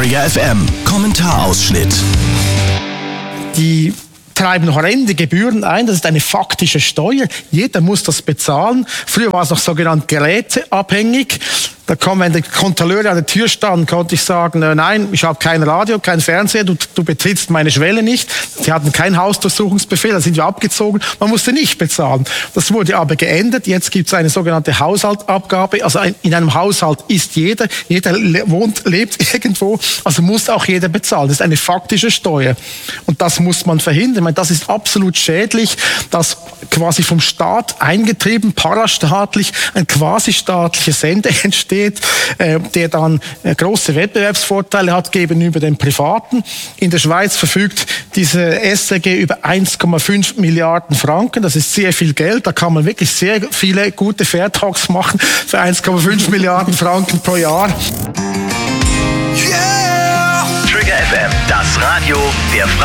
Trigger FM Kommentarausschnitt. Die treiben horrende Gebühren ein, das ist eine faktische Steuer. Jeder muss das bezahlen. Früher war es noch sogenannt geräteabhängig. Da kam, wenn die Kontrolleure an der Tür standen, konnte ich sagen, nein, ich habe kein Radio, kein Fernseher, du betrittst meine Schwelle nicht. Sie hatten keinen Hausdurchsuchungsbefehl, da sind wir abgezogen. Man musste nicht bezahlen. Das wurde aber geändert. Jetzt gibt es eine sogenannte Haushaltsabgabe. Also in einem Haushalt ist jeder lebt irgendwo, also muss auch jeder bezahlen. Das ist eine faktische Steuer. Und das muss man verhindern. Ich meine, das ist absolut schädlich, dass quasi vom Staat eingetrieben, parastaatlich, ein quasi-staatlicher Sender entsteht, der dann große Wettbewerbsvorteile hat gegenüber den Privaten. In der Schweiz verfügt diese SRG über 1,5 Milliarden Franken. Das ist sehr viel Geld. Da kann man wirklich sehr viele gute Fairtalks machen für 1,5 Milliarden Franken pro Jahr. Yeah! Trigger FM, das Radio der